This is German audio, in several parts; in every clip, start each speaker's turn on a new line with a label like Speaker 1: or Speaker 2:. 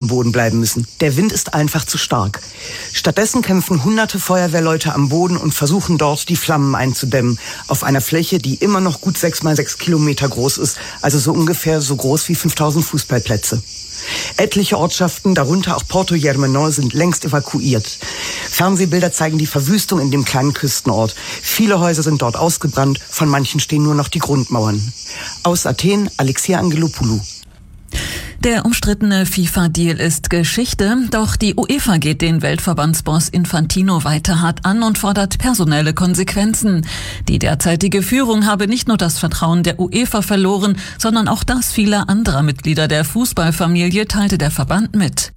Speaker 1: Boden bleiben müssen. Der Wind ist einfach zu stark. Stattdessen kämpfen hunderte Feuerwehrleute am Boden und versuchen dort, die Flammen einzudämmen. Auf einer Fläche, die immer noch gut 6 mal 6 Kilometer groß ist. Also so ungefähr so groß wie 5000 Fußballplätze. Etliche Ortschaften, darunter auch Porto Germenor, sind längst evakuiert. Fernsehbilder zeigen die Verwüstung in dem kleinen Küstenort. Viele Häuser sind dort ausgebrannt, von manchen stehen nur noch die Grundmauern. Aus Athen, Alexia Angelopoulou.
Speaker 2: Der umstrittene FIFA-Deal ist Geschichte, doch die UEFA geht den Weltverbandsboss Infantino weiter hart an und fordert personelle Konsequenzen. Die derzeitige Führung habe nicht nur das Vertrauen der UEFA verloren, sondern auch das vieler anderer Mitglieder der Fußballfamilie, teilte der Verband mit.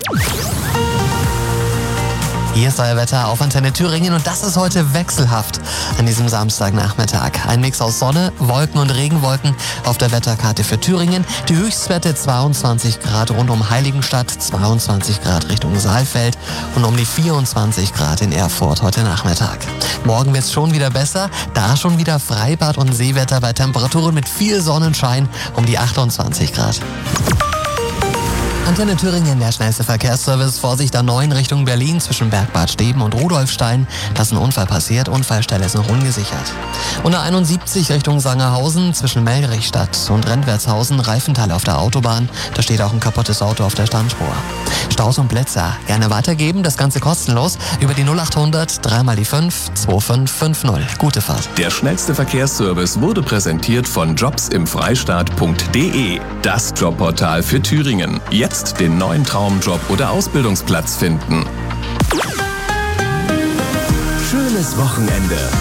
Speaker 3: Hier ist euer Wetter auf Antenne Thüringen und das ist heute wechselhaft an diesem Samstagnachmittag. Ein Mix aus Sonne, Wolken und Regenwolken auf der Wetterkarte für Thüringen. Die Höchstwerte 22 Grad rund um Heiligenstadt, 22 Grad Richtung Saalfeld und um die 24 Grad in Erfurt heute Nachmittag. Morgen wird es schon wieder besser, da schon wieder Freibad und Seewetter bei Temperaturen mit viel Sonnenschein um die 28 Grad. Antenne Thüringen, der schnellste Verkehrsservice. Vorsicht A9 Richtung Berlin zwischen Bergbad Steben und Rudolfstein. Da ist ein Unfall passiert. Unfallstelle ist noch ungesichert. Und A71 Richtung Sangerhausen zwischen Melrichstadt und Rentwertshausen. Reifenteil auf der Autobahn. Da steht auch ein kaputtes Auto auf der Standspur. Staus und Blitzer gerne weitergeben. Das Ganze kostenlos über die 0800 3 mal die 5 2550. Gute Fahrt.
Speaker 4: Der schnellste Verkehrsservice wurde präsentiert von jobsimfreistaat.de. Das Jobportal für Thüringen. Jetzt den neuen Traumjob oder Ausbildungsplatz finden. Schönes Wochenende.